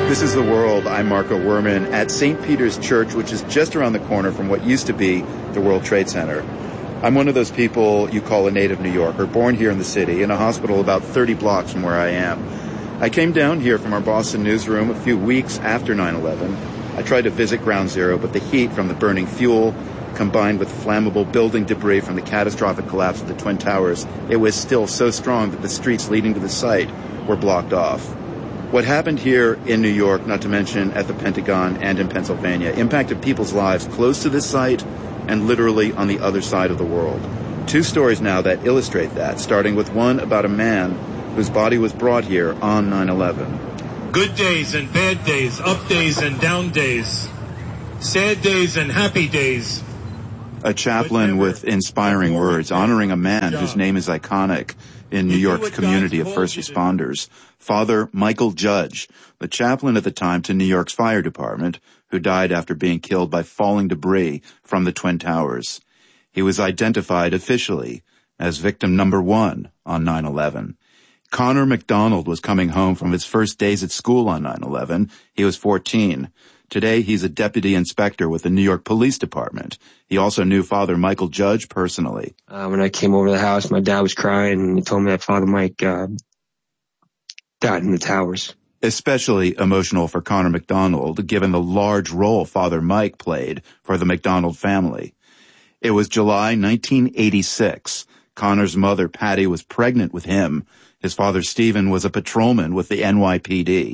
This is The World. I'm Marco Werman at St. Peter's Church, which is just around the corner from what used to be the World Trade Center. I'm one of those people you call a native New Yorker, born here in the city, in a hospital about 30 blocks from where I am. I came down here from our Boston newsroom a few weeks after 9/11. I tried to visit Ground Zero, but the heat from the burning fuel, combined with flammable building debris from the catastrophic collapse of the Twin Towers, it was still so strong that the streets leading to the site were blocked off. What happened here in New York, not to mention at the Pentagon and in Pennsylvania, impacted people's lives close to this site and literally on the other side of the world. Two stories now that illustrate that, starting with one about a man whose body was brought here on 9/11. Good days and bad days, up days and down days, sad days and happy days. A chaplain with inspiring words, honoring a man whose name is iconic in New York's community of first responders, Father Michael Judge, the chaplain at the time to New York's fire department, who died after being killed by falling debris from the Twin Towers. He was identified officially as victim number 1 on 9/11. Connor McDonald was coming home from his first days at school on 9/11. He was 14. Today, he's a deputy inspector with the New York Police Department. He also knew Father Michael Judge personally. When I came over to the house, my dad was crying, and he told me that Father Mike died in the towers. Especially emotional for Connor McDonald, given the large role Father Mike played for the McDonald family. It was July 1986. Connor's mother, Patty, was pregnant with him. His father, Stephen, was a patrolman with the NYPD.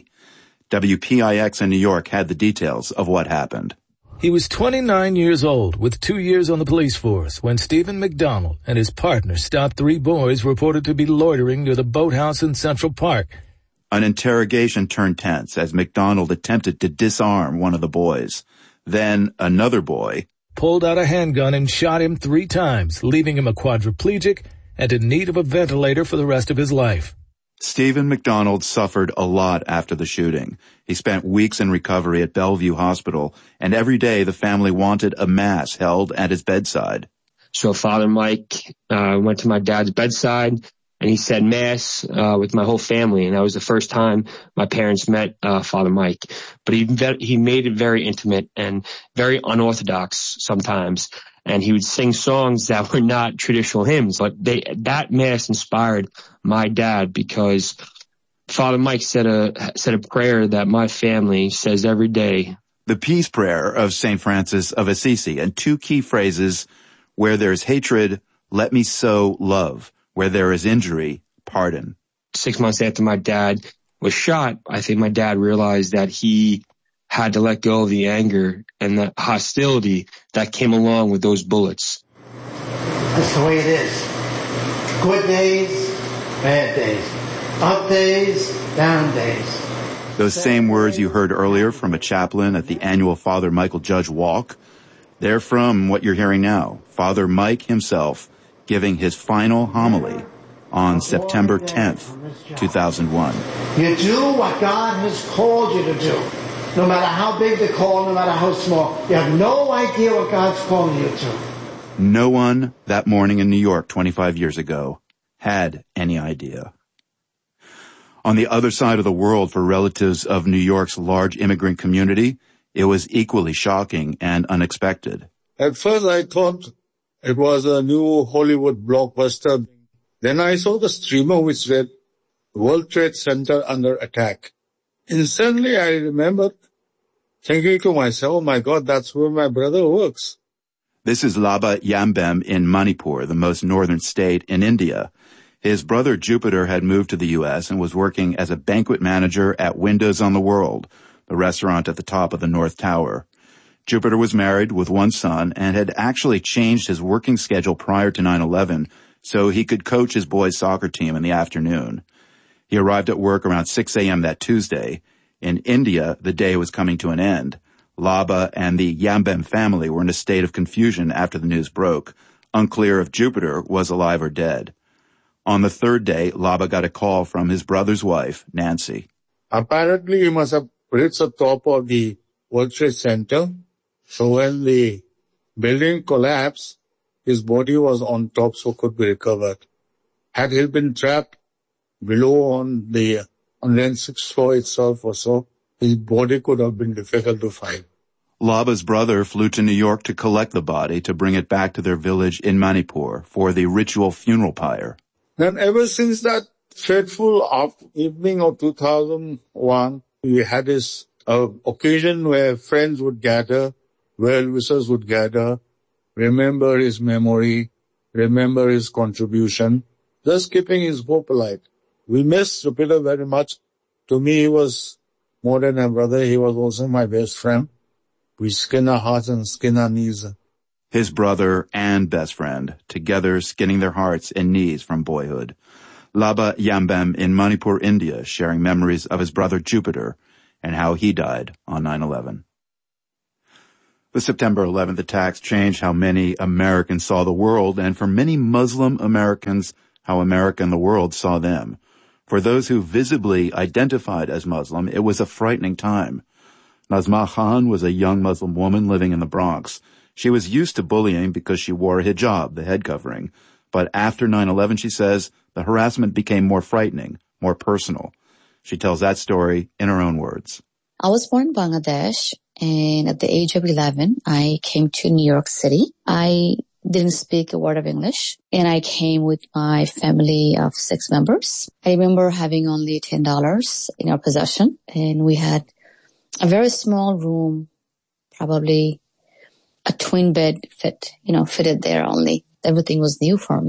WPIX in New York had the details of what happened. He was 29 years old, with 2 years on the police force, when Stephen McDonald and his partner stopped 3 boys reported to be loitering near the boathouse in Central Park. An interrogation turned tense as McDonald attempted to disarm one of the boys. Then another boy pulled out a handgun and shot him 3 times, leaving him a quadriplegic and in need of a ventilator for the rest of his life. Stephen McDonald suffered a lot after the shooting. He spent weeks in recovery at Bellevue Hospital, and every day the family wanted a mass held at his bedside. So Father Mike went to my dad's bedside, and he said mass with my whole family, and that was the first time my parents met Father Mike. But he made it very intimate and very unorthodox sometimes, and he would sing songs that were not traditional hymns. Like that mass inspired my dad, because Father Mike said a prayer that my family says every day. The peace prayer of St. Francis of Assisi, and 2 key phrases: where there is hatred, let me sow love. Where there is injury, pardon. 6 months after my dad was shot, I think my dad realized that he had to let go of the anger and the hostility that came along with those bullets. That's the way it is. Good days, bad days. Up days, down days. Those same words you heard earlier from a chaplain at the annual Father Michael Judge Walk, they're from what you're hearing now. Father Mike himself giving his final homily on September 10th, 2001. You do what God has called you to do. No matter how big the call, no matter how small. You have no idea what God's calling you to. No one that morning in New York 25 years ago had any idea. On the other side of the world, for relatives of New York's large immigrant community, it was equally shocking and unexpected. At first I thought it was a new Hollywood blockbuster. Then I saw the streamer which read World Trade Center under attack. Instantly I remember thinking to myself, oh my God, that's where my brother works. This is Laba Yambem in Manipur, the most northern state in India. His brother Jupiter had moved to the U.S. and was working as a banquet manager at Windows on the World, the restaurant at the top of the North Tower. Jupiter was married with 1 son and had actually changed his working schedule prior to 9/11 so he could coach his boys' soccer team in the afternoon. He arrived at work around 6 a.m. that Tuesday. In India, the day was coming to an end. Laba and the Yambem family were in a state of confusion after the news broke, unclear if Jupiter was alive or dead. On the 3rd day, Laba got a call from his brother's wife, Nancy. Apparently, he must have reached the top of the World Trade Center. So when the building collapsed, his body was on top so could be recovered. Had he been trapped below on the 6th floor itself or so, his body could have been difficult to find. Laba's brother flew to New York to collect the body to bring it back to their village in Manipur for the ritual funeral pyre. Then ever since that fateful evening of 2001, we had this occasion where friends would gather, well-wishers would gather, remember his memory, remember his contribution, just keeping his hope alive. We miss Jupiter very much. To me, he was more than a brother. He was also my best friend. We skin our hearts and skin our knees. His brother and best friend, together skinning their hearts and knees from boyhood. Laba Yambem in Manipur, India, sharing memories of his brother Jupiter and how he died on 9/11. The September 11th attacks changed how many Americans saw the world, and for many Muslim Americans, how America and the world saw them. For those who visibly identified as Muslim, it was a frightening time. Nazma Khan was a young Muslim woman living in the Bronx. She was used to bullying because she wore a hijab, the head covering. But after 9/11, she says, the harassment became more frightening, more personal. She tells that story in her own words. I was born in Bangladesh, and at the age of 11, I came to New York City. I didn't speak a word of English, and I came with my family of 6 members. I remember having only $10 in our possession, and we had a very small room, probably a twin bed fitted there only. Everything was new for me.